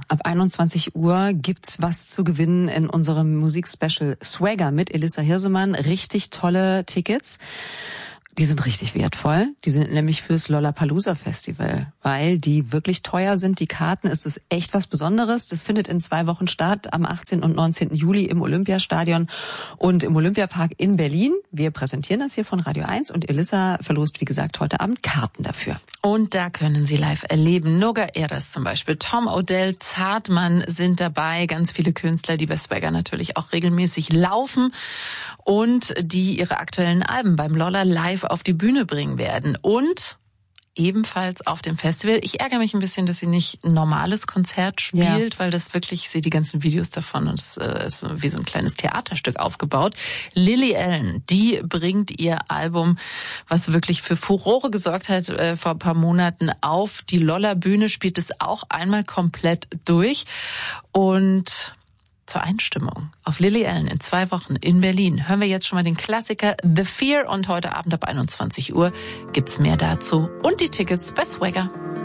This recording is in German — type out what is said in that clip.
ab 21 Uhr gibt's was zu gewinnen in unserem Musikspecial Swagger mit Elissa Hirsemann. Richtig tolle Tickets. Die sind richtig wertvoll. Die sind nämlich fürs Lollapalooza Festival, weil die wirklich teuer sind. Die Karten, es ist echt was Besonderes. Das findet in 2 Wochen statt, am 18. und 19. Juli im Olympiastadion und im Olympiapark in Berlin. Wir präsentieren das hier von Radio 1 und Elissa verlost, wie gesagt, heute Abend Karten dafür. Und da können Sie live erleben. Noga Eres zum Beispiel, Tom Odell, Zartmann sind dabei. Ganz viele Künstler, die bei Swagger natürlich auch regelmäßig laufen und die ihre aktuellen Alben beim Lolla live auf die Bühne bringen werden. Und ebenfalls auf dem Festival. Ich ärgere mich ein bisschen, dass sie nicht ein normales Konzert spielt, weil das wirklich, ich sehe die ganzen Videos davon und es ist wie so ein kleines Theaterstück aufgebaut. Lily Allen, die bringt ihr Album, was wirklich für Furore gesorgt hat, vor ein paar Monaten auf die Lolla-Bühne, spielt es auch einmal komplett durch. Und zur Einstimmung auf Lily Allen in 2 Wochen in Berlin hören wir jetzt schon mal den Klassiker The Fear und heute Abend ab 21 Uhr gibt's mehr dazu und die Tickets bei Swagger.